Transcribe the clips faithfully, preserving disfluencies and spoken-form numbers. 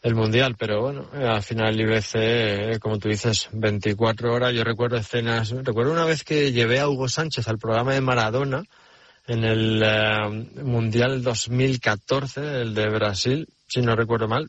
el Mundial, pero bueno, eh, al final el I B C, eh, como tú dices, veinticuatro horas. Yo recuerdo escenas, recuerdo una vez que llevé a Hugo Sánchez al programa de Maradona en el eh, Mundial dos mil catorce, el de Brasil, si no recuerdo mal,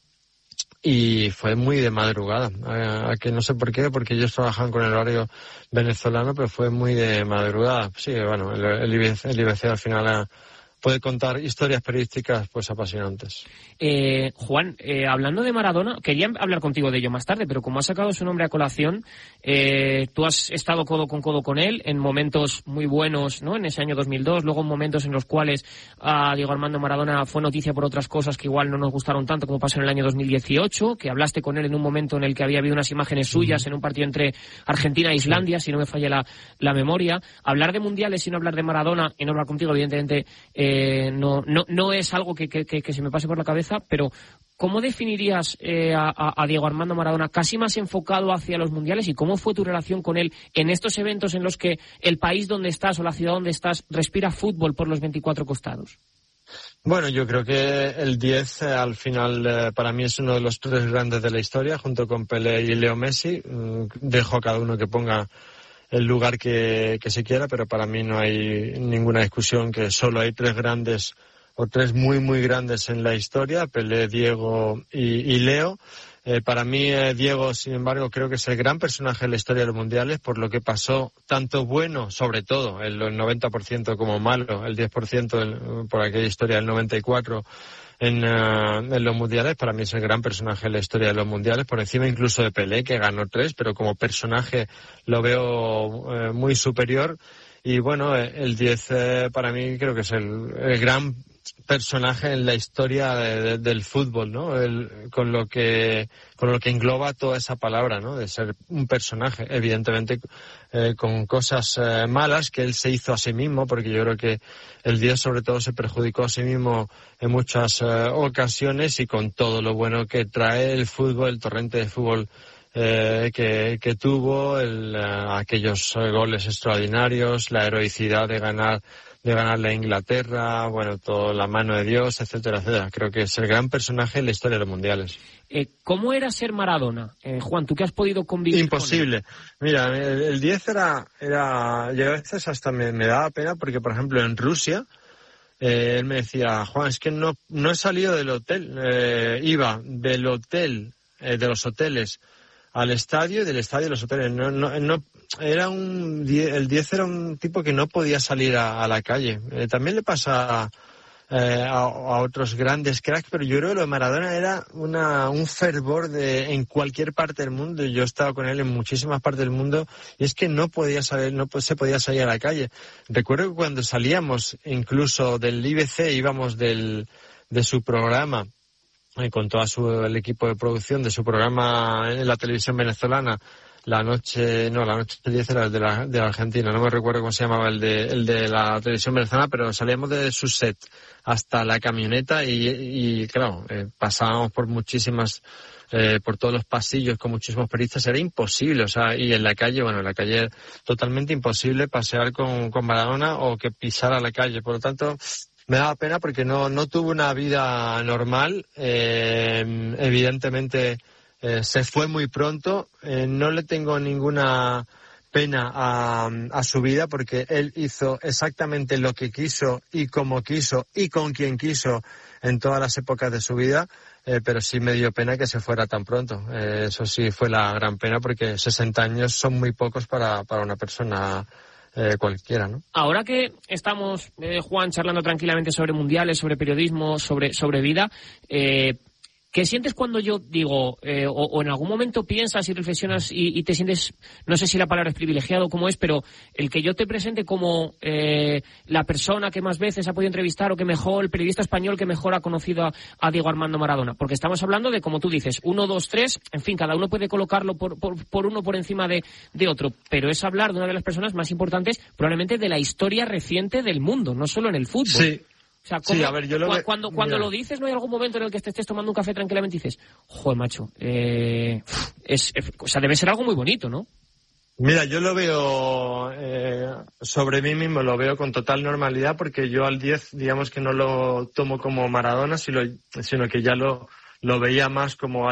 y fue muy de madrugada, eh, que no sé por qué, porque ellos trabajan con el horario venezolano, pero fue muy de madrugada. Sí, bueno, el, el, I B C, el I B C al final eh, puede contar historias periodísticas pues apasionantes. Eh, Juan, eh, hablando de Maradona, quería hablar contigo de ello más tarde, pero como has sacado su nombre a colación, eh, tú has estado codo con codo con él en momentos muy buenos, ¿no? En ese año dos mil dos, luego en momentos en los cuales a Diego Armando Maradona fue noticia por otras cosas que igual no nos gustaron tanto, como pasó en el año dos mil dieciocho, que hablaste con él en un momento en el que había habido unas imágenes suyas en un partido entre Argentina e Islandia, si no me falla la, la memoria. Hablar de mundiales y no hablar de Maradona y no hablar contigo, evidentemente, eh, no, no, no es algo que, que, que, que se me pase por la cabeza, pero ¿cómo definirías eh, a, a Diego Armando Maradona casi más enfocado hacia los mundiales, y cómo fue tu relación con él en estos eventos en los que el país donde estás o la ciudad donde estás respira fútbol por los veinticuatro costados? Bueno, yo creo que el diez eh, al final eh, para mí es uno de los tres grandes de la historia, junto con Pelé y Leo Messi. Mm, dejo a cada uno que ponga el lugar que, que se quiera, pero para mí no hay ninguna discusión que solo hay tres grandes o tres muy muy grandes en la historia: Pelé, Diego y, y Leo. Eh, para mí eh, Diego, sin embargo, creo que es el gran personaje de la historia de los mundiales, por lo que pasó, tanto bueno, sobre todo, el noventa por ciento, como malo, el diez por ciento del, por aquella historia del noventa y cuatro en, uh, en los mundiales. Para mí es el gran personaje de la historia de los mundiales, por encima incluso de Pelé, que ganó tres, pero como personaje lo veo eh, muy superior. Y bueno, eh, el diez eh, para mí creo que es el, el gran personaje en la historia de, de, del fútbol, ¿no? El, con lo que con lo que engloba toda esa palabra, ¿no? De ser un personaje, evidentemente eh, con cosas eh, malas que él se hizo a sí mismo, porque yo creo que el diez sobre todo se perjudicó a sí mismo en muchas eh, ocasiones, y con todo lo bueno que trae el fútbol, el torrente de fútbol Eh, que, que tuvo, el, uh, aquellos uh, goles extraordinarios, la heroicidad de ganar de ganarle a Inglaterra, bueno, toda la mano de Dios, etcétera, etcétera. Creo que es el gran personaje en la historia de los mundiales. Eh, ¿Cómo era ser Maradona? Eh, Juan, ¿tú qué has podido convivir Imposible. con él? Mira, el, el diez era, era, yo a veces hasta me, me daba pena, porque por ejemplo en Rusia, eh, él me decía: Juan, es que no, no he salido del hotel, eh, iba del hotel, eh, de los hoteles al estadio y del estadio a los hoteles. No, no, no, era un, el diez era un tipo que no podía salir a, a la calle. Eh, también le pasa eh, a, a otros grandes cracks, pero yo creo que lo de Maradona era una, un fervor de, en cualquier parte del mundo. Yo he estado con él en muchísimas partes del mundo, y es que no podía salir, no se podía salir a la calle. Recuerdo que cuando salíamos incluso del I B C, íbamos del, de su programa, y con todo su, el equipo de producción de su programa en la televisión venezolana, la noche, no, la noche diez era el de la, de la Argentina, no me recuerdo cómo se llamaba el de, el de la televisión venezolana, pero salíamos de su set hasta la camioneta y, y claro, eh, pasábamos por muchísimas, eh, por todos los pasillos con muchísimos periodistas, era imposible, o sea, y en la calle, bueno, en la calle totalmente imposible pasear con, con Maradona o que pisara la calle, por lo tanto, me daba pena porque no, no tuvo una vida normal, eh, evidentemente eh, se fue muy pronto, eh, no le tengo ninguna pena a, a su vida, porque él hizo exactamente lo que quiso y como quiso y con quien quiso en todas las épocas de su vida, eh, pero sí me dio pena que se fuera tan pronto, eh, eso sí fue la gran pena, porque sesenta años son muy pocos para, para una persona Eh, cualquiera, ¿no? Ahora que estamos, eh, Juan, charlando tranquilamente sobre mundiales, sobre periodismo, sobre, sobre vida, eh, ¿qué sientes cuando yo digo, eh, o, o en algún momento piensas y reflexionas y, y te sientes, no sé si la palabra es privilegiado, cómo es, pero el que yo te presente como eh, la persona que más veces ha podido entrevistar, o que mejor, el periodista español que mejor ha conocido a, a Diego Armando Maradona? Porque estamos hablando de, como tú dices, uno, dos, tres, en fin, cada uno puede colocarlo por, por, por uno por encima de, de otro, pero es hablar de una de las personas más importantes probablemente de la historia reciente del mundo, no solo en el fútbol. Sí. O sea, ¿cómo, sí, a ver, yo lo cu- ve... cuando, cuando lo dices, ¿no hay algún momento en el que te estés tomando un café tranquilamente y dices, joder, macho, eh, es, es, o sea, debe ser algo muy bonito, ¿no? Mira, yo lo veo eh, sobre mí mismo, lo veo con total normalidad, porque yo al diez, digamos que no lo tomo como Maradona, sino, sino que ya lo lo veía más como